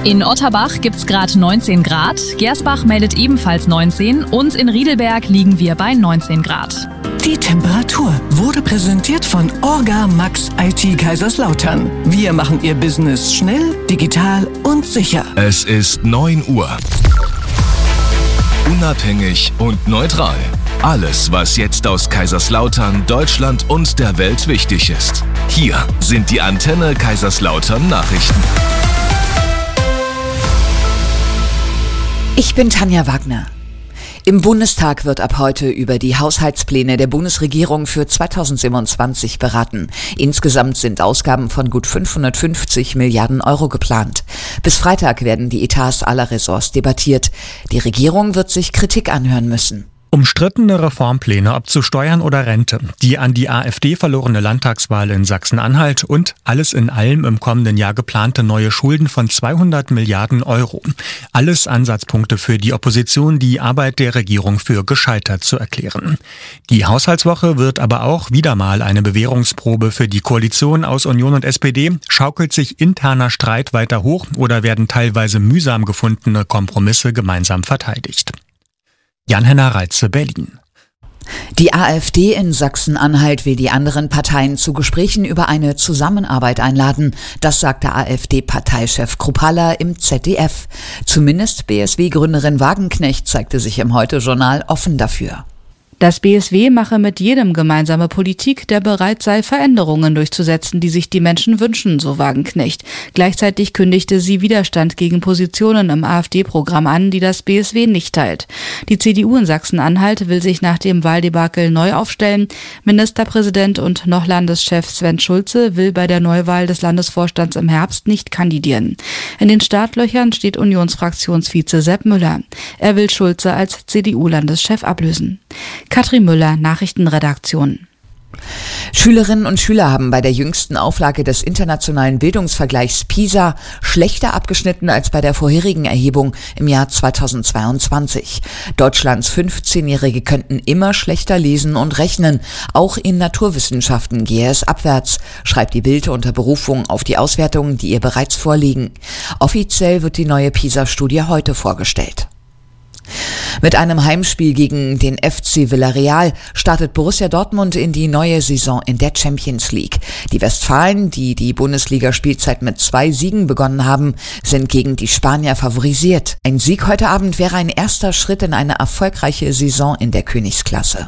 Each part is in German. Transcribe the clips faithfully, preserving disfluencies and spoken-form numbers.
In Otterbach gibt's gerade neunzehn Grad, Gersbach meldet ebenfalls neunzehn und in Riedelberg liegen wir bei neunzehn Grad. Die Temperatur wurde präsentiert von Orga Max I T Kaiserslautern. Wir machen Ihr Business schnell, digital und sicher. Es ist neun Uhr. Unabhängig und neutral. Alles, was jetzt aus Kaiserslautern, Deutschland und der Welt wichtig ist. Hier sind die Antenne Kaiserslautern Nachrichten. Ich bin Tanja Wagner. Im Bundestag wird ab heute über die Haushaltspläne der Bundesregierung für zweitausendsiebenundzwanzig beraten. Insgesamt sind Ausgaben von gut fünfhundertfünfzig Milliarden Euro geplant. Bis Freitag werden die Etats aller Ressorts debattiert. Die Regierung wird sich Kritik anhören müssen. Umstrittene Reformpläne, ob zu Steuern oder Rente, die an die AfD verlorene Landtagswahl in Sachsen-Anhalt und alles in allem im kommenden Jahr geplante neue Schulden von zweihundert Milliarden Euro. Alles Ansatzpunkte für die Opposition, die Arbeit der Regierung für gescheitert zu erklären. Die Haushaltswoche wird aber auch wieder mal eine Bewährungsprobe für die Koalition aus Union und S P D. Schaukelt sich interner Streit weiter hoch oder werden teilweise mühsam gefundene Kompromisse gemeinsam verteidigt? Jan-Henner Reitze, Berlin. Die AfD in Sachsen-Anhalt will die anderen Parteien zu Gesprächen über eine Zusammenarbeit einladen. Das sagte AfD-Parteichef Kruppalla im Z D F. Zumindest B S W-Gründerin Wagenknecht zeigte sich im Heute-Journal offen dafür. Das B S W mache mit jedem gemeinsame Politik, der bereit sei, Veränderungen durchzusetzen, die sich die Menschen wünschen, so Wagenknecht. Gleichzeitig kündigte sie Widerstand gegen Positionen im AfD-Programm an, die das B S W nicht teilt. Die C D U in Sachsen-Anhalt will sich nach dem Wahldebakel neu aufstellen. Ministerpräsident und noch Landeschef Sven Schulze will bei der Neuwahl des Landesvorstands im Herbst nicht kandidieren. In den Startlöchern steht Unionsfraktionsvize Sepp Müller. Er will Schulze als C D U-Landeschef ablösen. Katrin Müller, Nachrichtenredaktion. Schülerinnen und Schüler haben bei der jüngsten Auflage des internationalen Bildungsvergleichs PISA schlechter abgeschnitten als bei der vorherigen Erhebung im Jahr zweitausendzweiundzwanzig. Deutschlands fünfzehnjährige könnten immer schlechter lesen und rechnen. Auch in Naturwissenschaften gehe es abwärts, schreibt die Bild unter Berufung auf die Auswertungen, die ihr bereits vorliegen. Offiziell wird die neue PISA-Studie heute vorgestellt. Mit einem Heimspiel gegen den F C Villarreal startet Borussia Dortmund in die neue Saison in der Champions League. Die Westfalen, die die Bundesliga-Spielzeit mit zwei Siegen begonnen haben, sind gegen die Spanier favorisiert. Ein Sieg heute Abend wäre ein erster Schritt in eine erfolgreiche Saison in der Königsklasse.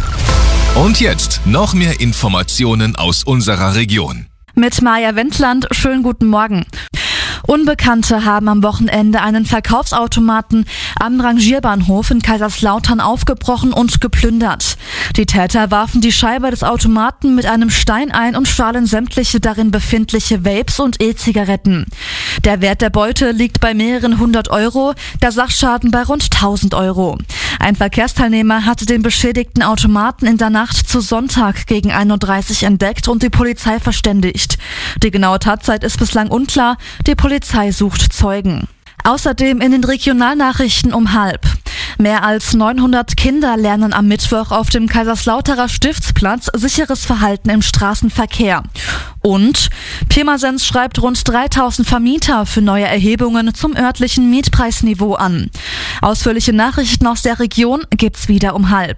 Und jetzt noch mehr Informationen aus unserer Region. Mit Maja Wendland, schönen guten Morgen. Unbekannte haben am Wochenende einen Verkaufsautomaten am Rangierbahnhof in Kaiserslautern aufgebrochen und geplündert. Die Täter warfen die Scheibe des Automaten mit einem Stein ein und stahlen sämtliche darin befindliche Vapes und E-Zigaretten. Der Wert der Beute liegt bei mehreren hundert Euro, der Sachschaden bei rund tausend Euro. Ein Verkehrsteilnehmer hatte den beschädigten Automaten in der Nacht zu Sonntag gegen ein Uhr dreißig entdeckt und die Polizei verständigt. Die genaue Tatzeit ist bislang unklar, die Polizei sucht Zeugen. Außerdem in den Regionalnachrichten um halb. Mehr als neunhundert Kinder lernen am Mittwoch auf dem Kaiserslauterer Stiftsplatz sicheres Verhalten im Straßenverkehr. Und Pirmasens schreibt rund dreitausend Vermieter für neue Erhebungen zum örtlichen Mietpreisniveau an. Ausführliche Nachrichten aus der Region gibt's wieder um halb.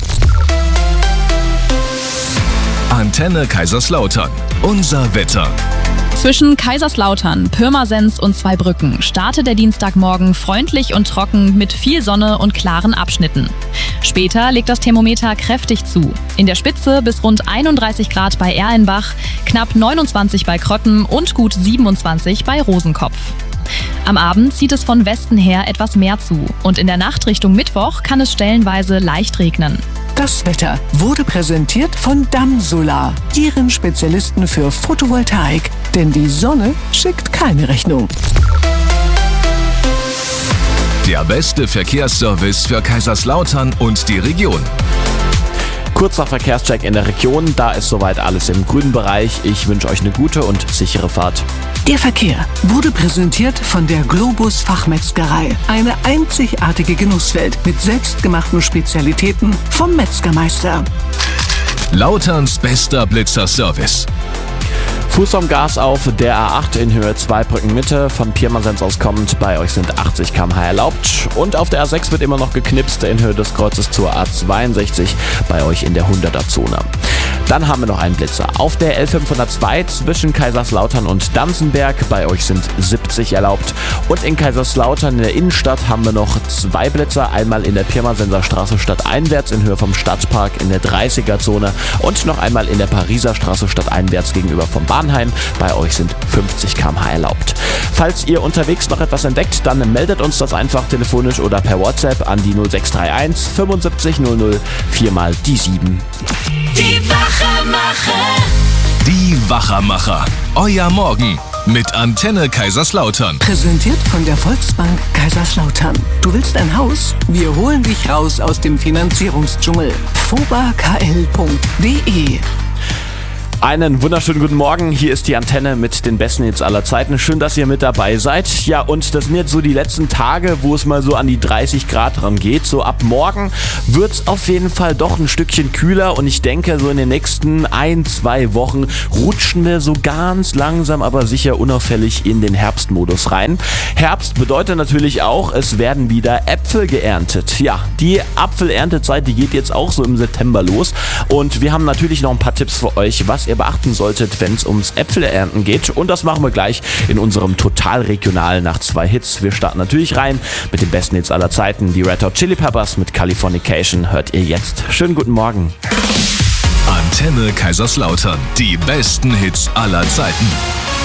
Antenne Kaiserslautern. Unser Wetter. Zwischen Kaiserslautern, Pirmasens und Zweibrücken startet der Dienstagmorgen freundlich und trocken mit viel Sonne und klaren Abschnitten. Später legt das Thermometer kräftig zu. In der Spitze bis rund einunddreißig Grad bei Erlenbach, knapp neunundzwanzig bei Krotten und gut siebenundzwanzig bei Rosenkopf. Am Abend zieht es von Westen her etwas mehr zu und in der Nacht Richtung Mittwoch kann es stellenweise leicht regnen. Das Wetter wurde präsentiert von Damsolar, Ihren Spezialisten für Photovoltaik. Denn die Sonne schickt keine Rechnung. Der beste Verkehrsservice für Kaiserslautern und die Region. Kurzer Verkehrscheck in der Region, da ist soweit alles im grünen Bereich. Ich wünsche euch eine gute und sichere Fahrt. Der Verkehr wurde präsentiert von der Globus Fachmetzgerei. Eine einzigartige Genusswelt mit selbstgemachten Spezialitäten vom Metzgermeister. Lauterns bester Blitzerservice. Fuß vom Gas auf der A acht in Höhe Zweibrücken Mitte, von Pirmasens aus kommend, bei euch sind achtzig Kilometer pro Stunde erlaubt. Und auf der A sechs wird immer noch geknipst in Höhe des Kreuzes zur A zweiundsechzig, bei euch in der hunderter-Zone. Dann haben wir noch einen Blitzer. Auf der L fünfhundertzwei zwischen Kaiserslautern und Danzenberg, bei euch sind siebzig erlaubt. Und in Kaiserslautern in der Innenstadt haben wir noch zwei Blitzer, einmal in der Pirmasenser Straße stadteinwärts in Höhe vom Stadtpark in der dreißiger-Zone und noch einmal in der Pariser Straße stadteinwärts gegenüber vom Bahnheim, bei euch sind fünfzig Kilometer pro Stunde erlaubt. Falls ihr unterwegs noch etwas entdeckt, dann meldet uns das einfach telefonisch oder per WhatsApp an die null sechs drei eins fünfundsiebzig null null, viermal die sieben. Die Wachermacher. Die Wachermacher. Euer Morgen mit Antenne Kaiserslautern. Präsentiert von der Volksbank Kaiserslautern. Du willst ein Haus? Wir holen dich raus aus dem Finanzierungsdschungel. foba k l punkt d e Einen wunderschönen guten Morgen, hier ist die Antenne mit den besten Hits aller Zeiten. Schön, dass ihr mit dabei seid. Ja, und das sind jetzt so die letzten Tage, wo es mal so an die dreißig Grad dran geht. So ab morgen wird es auf jeden Fall doch ein Stückchen kühler und ich denke, so in den nächsten ein, zwei Wochen rutschen wir so ganz langsam, aber sicher unauffällig in den Herbstmodus rein. Herbst bedeutet natürlich auch, es werden wieder Äpfel geerntet. Ja, die Apfelerntezeit, die geht jetzt auch so im September los und wir haben natürlich noch ein paar Tipps für euch, was ihr beachten solltet, wenn es ums Äpfelernten geht. Und das machen wir gleich in unserem total regional nach zwei Hits. Wir starten natürlich rein mit den besten Hits aller Zeiten. Die Red Hot Chili Peppers mit Californication hört ihr jetzt. Schönen guten Morgen. Antenne Kaiserslautern. Die besten Hits aller Zeiten.